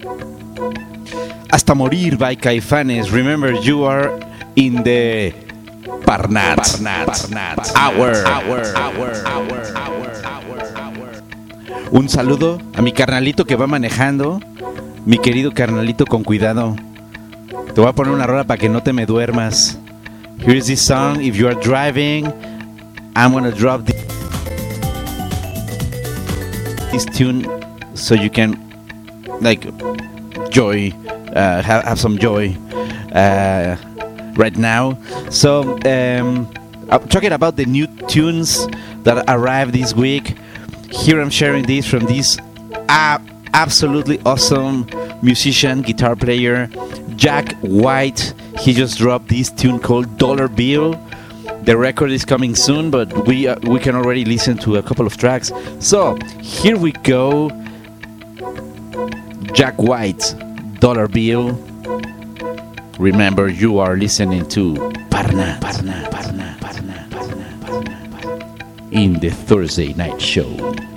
Hasta Morir by Caifanes. Remember, you are in the Parnats Hour. Un saludo a mi carnalito que va manejando. Mi querido carnalito, con cuidado. Te voy a poner una rola para que no te me duermas. Here's this song. If you are driving, I'm gonna drop this tune so you can like joy, have some joy right now. So I'm talking about the new tunes that arrived this week. Here I'm sharing this from this absolutely awesome musician, guitar player, Jack White. He just dropped this tune called Dollar Bill. The record is coming soon, but we can already listen to a couple of tracks. So here we go. Jack White, Dollar Bill. Remember, you are listening to Parnat in the Thursday Night Show.